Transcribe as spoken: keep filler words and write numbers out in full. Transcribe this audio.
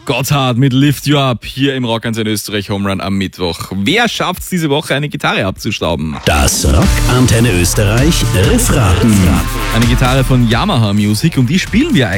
Gotthard mit Lift You Up hier im Rockantenne Österreich Home Run am Mittwoch. Wer schafft es diese Woche, eine Gitarre abzustauben? Das Rockantenne Österreich Riffraten. Eine Gitarre von Yamaha Music und die spielen wir eigentlich.